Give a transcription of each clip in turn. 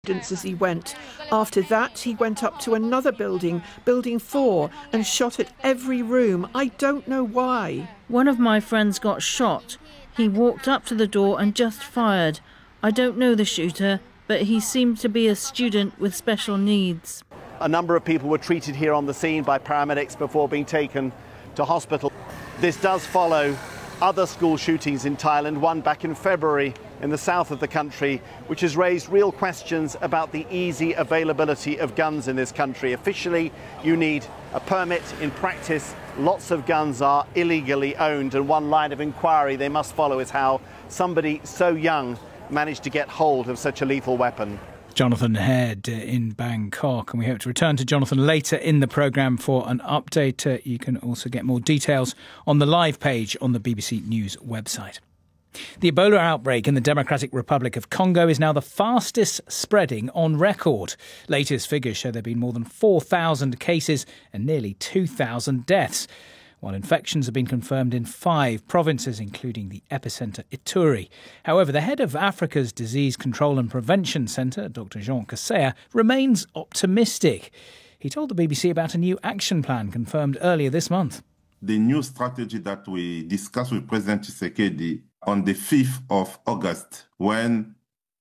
As he went. After that, he went up to another building, Building 4, and shot at every room. I don't know why. One of my friends got shot. He walked up to the door and just fired. I don't know the shooter, but he seemed to be a student with special needs. A number of people were treated here on the scene by paramedics before being taken to hospital. This does follow other school shootings in Thailand, one back in February in the south of the country, which has raised real questions about the easy availability of guns in this country. Officially, you need a permit. In practice, lots of guns are illegally owned, and one line of inquiry they must follow is how somebody so young managed to get hold of such a lethal weapon. Jonathan Head in Bangkok, and we hope to return to Jonathan later in the programme for an update. You can also get more details on the live page on the BBC News website. The Ebola outbreak in the Democratic Republic of Congo is now the fastest spreading on record. Latest figures show there have been more than 4,000 cases and nearly 2,000 deaths, while infections have been confirmed in 5 provinces, including the epicentre Ituri. However, the head of Africa's Disease Control and Prevention Centre, Dr. Jean Kaseya, remains optimistic. He told the BBC about a new action plan confirmed earlier this month. The new strategy that we discussed with President Tshisekedi on the 5th of August, when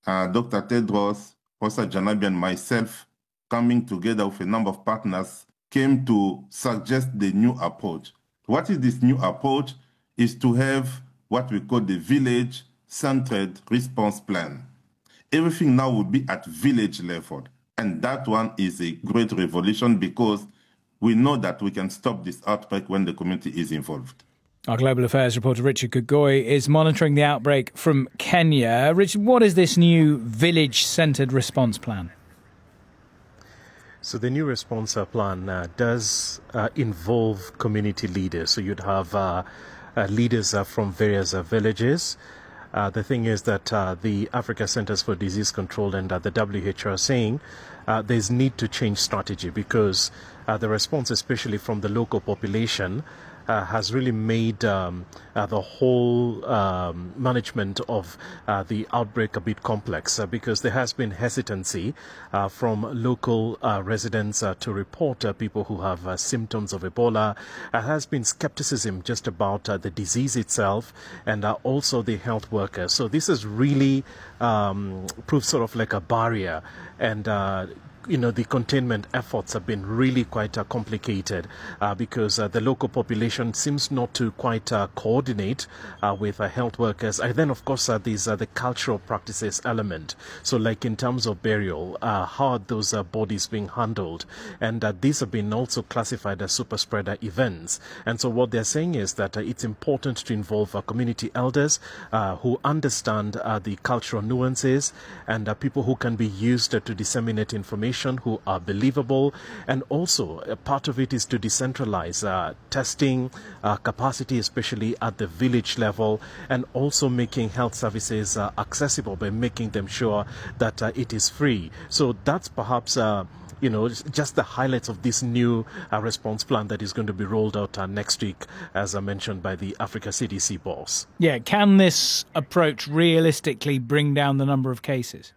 Dr. Tedros, Professor Janabi and myself, coming together with a number of partners, came to suggest the new approach. What is this new approach? Is to have what we call the village-centered response plan. Everything now will be at village level. And that one is a great revolution because we know that we can stop this outbreak when the community is involved. Our Global Affairs reporter Richard Kugoi is monitoring the outbreak from Kenya. Richard, what is this new village-centred response plan? So the new response plan does involve community leaders. So you'd have leaders from various villages. The thing is that the Africa Centers for Disease Control and the WHO are saying there's need to change strategy because the response, especially from the local population, has really made the whole management of the outbreak a bit complex because there has been hesitancy from local residents to report people who have symptoms of Ebola. There has been skepticism just about the disease itself and also the health workers. So this has really proved sort of like a barrier, and the containment efforts have been really quite complicated because the local population seems not to quite coordinate with health workers. And then, of course, there's the cultural practices element. So, like in terms of burial, how are those bodies being handled? And these have been also classified as super spreader events. And so what they're saying is that it's important to involve community elders who understand the cultural nuances and people who can be used to disseminate information, who are believable, and also a part of it is to decentralize testing capacity, especially at the village level, and also making health services accessible by making them sure that it is free. So that's perhaps just the highlights of this new response plan that is going to be rolled out next week, as mentioned by the Africa CDC boss. Yeah, can this approach realistically bring down the number of cases?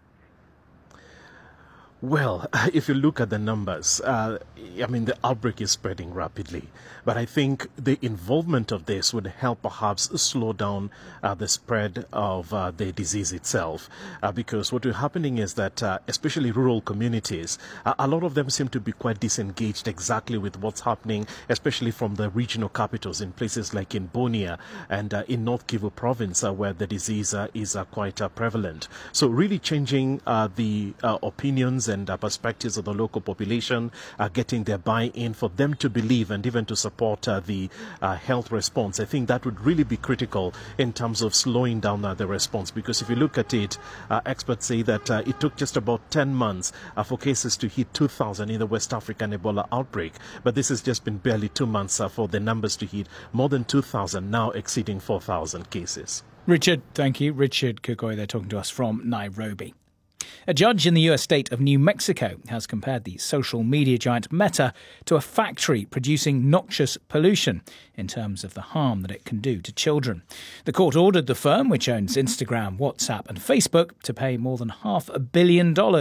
Well, if you look at the numbers, the outbreak is spreading rapidly. But I think the involvement of this would help perhaps slow down the spread of the disease itself. Because what is happening is that, especially rural communities, a lot of them seem to be quite disengaged exactly with what's happening, especially from the regional capitals in places like in Bunia and in North Kivu province, where the disease is quite prevalent. So really changing the opinions and perspectives of the local population, getting their buy-in for them to believe and even to support the health response. I think that would really be critical in terms of slowing down the response, because if you look at it, experts say that it took just about 10 months for cases to hit 2,000 in the West African Ebola outbreak, but this has just been barely 2 months for the numbers to hit more than 2,000, now exceeding 4,000 cases. Richard, thank you. Richard Kugoi there talking to us from Nairobi. A judge in the US state of New Mexico has compared the social media giant Meta to a factory producing noxious pollution in terms of the harm that it can do to children. The court ordered the firm, which owns Instagram, WhatsApp and Facebook, to pay more than $500 million